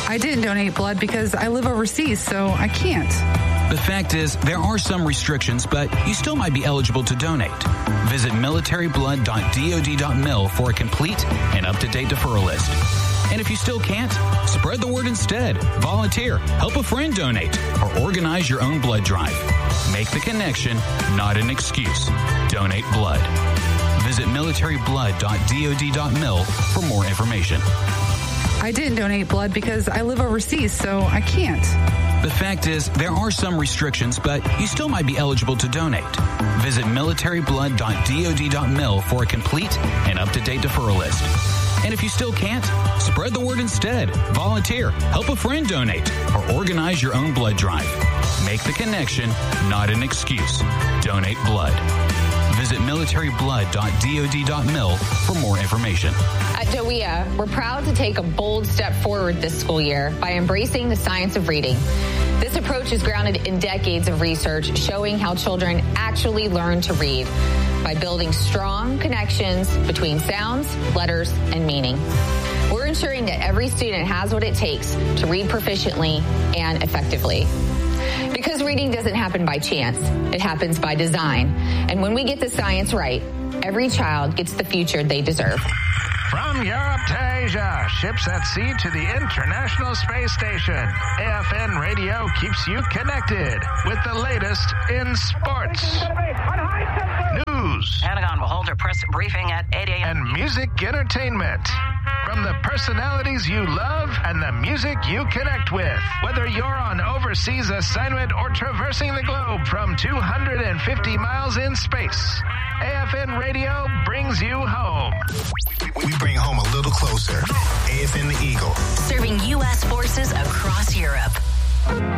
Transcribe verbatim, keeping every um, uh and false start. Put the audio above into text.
I didn't donate blood because I live overseas, so I can't. The fact is, there are some restrictions, but you still might be eligible to donate. Visit military blood dot dod dot mil for a complete and up-to-date deferral list. And if you still can't, spread the word instead. Volunteer, help a friend donate, or organize your own blood drive. Make the connection, not an excuse. Donate blood. Visit military blood dot dod dot mil for more information. I didn't donate blood because I live overseas, so I can't. The fact is, there are some restrictions, but you still might be eligible to donate. Visit military blood dot dod dot mil for a complete and up-to-date deferral list. And if you still can't, spread the word instead. Volunteer, help a friend donate, or organize your own blood drive. Make the connection, not an excuse. Donate blood. Visit military blood dot dod dot mil for more information. At D O E A, we're proud to take a bold step forward this school year by embracing the science of reading. This approach is grounded in decades of research showing how children actually learn to read by building strong connections between sounds, letters, and meaning. We're ensuring that every student has what it takes to read proficiently and effectively. Because reading doesn't happen by chance, it happens by design. And when we get the science right, every child gets the future they deserve. From Europe to Asia, ships at sea to the International Space Station, A F N Radio keeps you connected with the latest in sports, news, Pentagon will hold a press briefing at eight a.m. and music entertainment. From the personalities you love and the music you connect with. Whether you're on overseas assignment or traversing the globe from two hundred fifty miles in space, A F N Radio brings you home. We bring home a little closer. A F N The Eagle. Serving U S forces across Europe.